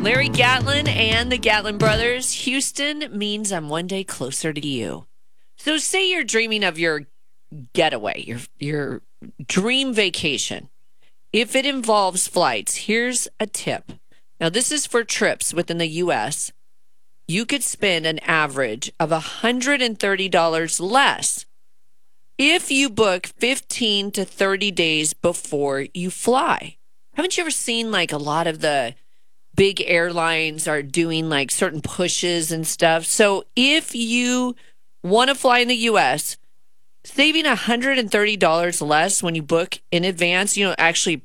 Larry Gatlin and the Gatlin brothers. Houston means I'm one day closer to you. So say you're dreaming of your getaway, your dream vacation. If it involves flights, here's a tip. Now, this is for trips within the U.S. You could spend an average of $130 less if you book 15 to 30 days before you fly. Haven't you ever seen like a lot of the big airlines are doing like certain pushes and stuff? So if you want to fly in the U.S., saving $130 less when you book in advance, actually